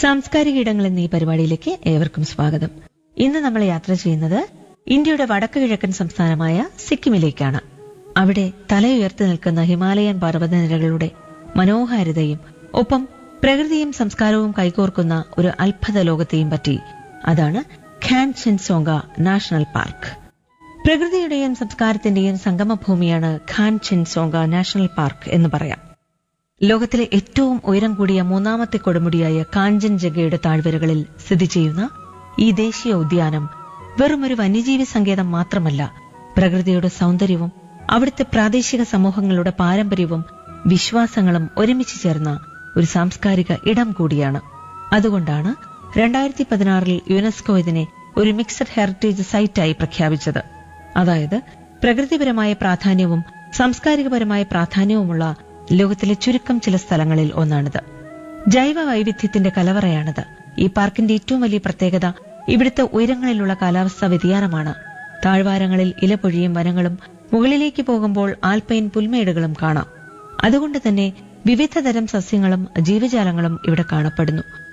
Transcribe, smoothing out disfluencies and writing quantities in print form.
സാംസ്കാരിക ഇടങ്ങൾ എന്നീ പരിപാടിയിലേക്ക് ഏവർക്കും സ്വാഗതം. ഇന്ന് നമ്മൾ യാത്ര ചെയ്യുന്നത് ഇന്ത്യയുടെ വടക്ക് കിഴക്കൻ സംസ്ഥാനമായ സിക്കിമിലേക്കാണ്. അവിടെ തലയുയർത്തി നിൽക്കുന്ന ഹിമാലയൻ പർവ്വതനിരകളുടെ മനോഹാരിതയും ഒപ്പം പ്രകൃതിയും സംസ്കാരവും കൈകോർക്കുന്ന ഒരു അത്ഭുത ലോകത്തെയും പറ്റി. അതാണ് ഖാൻ ചിൻസോങ്ക നാഷണൽ പാർക്ക്. പ്രകൃതിയുടെയും സംസ്കാരത്തിന്റെയും സംഗമഭൂമിയാണ് ഖാൻ ചിൻസോങ്ക നാഷണൽ പാർക്ക് എന്ന് പറയാം. ലോകത്തിലെ ഏറ്റവും ഉയരം കൂടിയ മൂന്നാമത്തെ കൊടുമുടിയായ കാഞ്ചൻജംഗയുടെ താഴ്വരകളിൽ സ്ഥിതി ചെയ്യുന്ന ഈ ദേശീയ ഉദ്യാനം വെറുമൊരു വന്യജീവി സങ്കേതം മാത്രമല്ല, പ്രകൃതിയുടെ സൗന്ദര്യവും അവിടുത്തെ പ്രാദേശിക സമൂഹങ്ങളുടെ പാരമ്പര്യവും വിശ്വാസങ്ങളും ഒരുമിച്ച് ചേർന്ന ഒരു സാംസ്കാരിക ഇടം കൂടിയാണ്. അതുകൊണ്ടാണ് 2016 യുനെസ്കോ ഇതിനെ ഒരു മിക്സഡ് ഹെറിറ്റേജ് സൈറ്റായി പ്രഖ്യാപിച്ചത്. അതായത് പ്രകൃതിപരമായ പ്രാധാന്യവും സാംസ്കാരികപരമായ പ്രാധാന്യവുമുള്ള ലോകത്തിലെ ചുരുക്കം ചില സ്ഥലങ്ങളിൽ ഒന്നാണിത്. ജൈവ വൈവിധ്യത്തിന്റെ കലവറയാണിത്. ഈ പാർക്കിന്റെ ഏറ്റവും വലിയ പ്രത്യേകത ഇവിടുത്തെ ഉയരങ്ങളിലുള്ള കാലാവസ്ഥാ വ്യതിയാനമാണ്. താഴ്വാരങ്ങളിൽ ഇലപൊഴിയും വനങ്ങളും മുകളിലേക്ക് പോകുമ്പോൾ ആൽപൈൻ പുൽമേടുകളും കാണാം. അതുകൊണ്ട് തന്നെ വിവിധതരം സസ്യങ്ങളും ജീവജാലങ്ങളും ഇവിടെ കാണപ്പെടുന്നു.